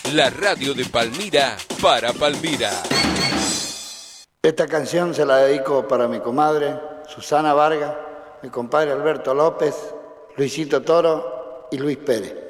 La radio de Palmira para Palmira. Esta canción se la dedico para mi comadre Susana Vargas, mi compadre Alberto López, Luisito Toro y Luis Pérez.